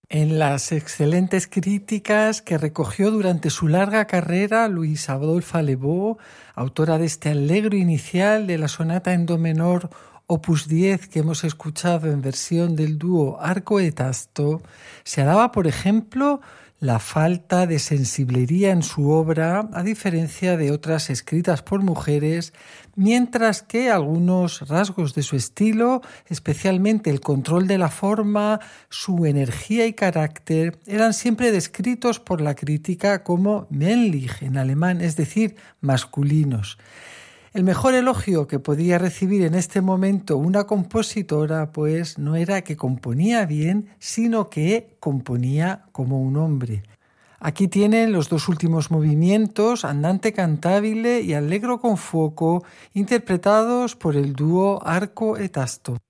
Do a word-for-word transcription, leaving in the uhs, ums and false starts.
En las excelentes críticas que recogió durante su larga carrera Luis Adolphe Lebow, autora de este allegro inicial de la sonata en do menor opus diez que hemos escuchado en versión del dúo arco e tasto, se alaba, por ejemplo, la falta de sensiblería en su obra, a diferencia de otras escritas por mujeres, mientras que algunos rasgos de su estilo, especialmente el control de la forma, su energía y carácter, eran siempre descritos por la crítica como männlich en alemán, es decir, masculinos. El mejor elogio que podía recibir en este momento una compositora, pues, no era que componía bien, sino que componía como un hombre. Aquí tienen los dos últimos movimientos, Andante cantabile y Allegro con fuoco, interpretados por el dúo arco e tasto.